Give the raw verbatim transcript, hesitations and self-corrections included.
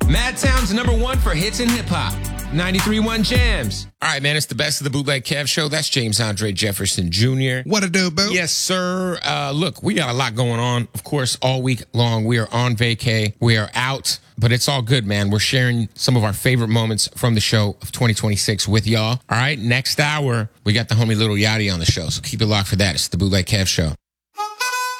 Madtown's number one for hits and hip hop. ninety-three point one Jams. All right, man, it's the best of the Bootleg Kev Show. That's James Andre Jefferson Junior What a do, boo? Yes, sir. Uh, look, we got a lot going on. Of course, all week long, we are on vacay. We are out, but it's all good, man. We're sharing some of our favorite moments from the show of twenty twenty-six with y'all. All right, next hour, we got the homie Little Yachty on the show, so keep it locked for that. It's the Bootleg Kev Show.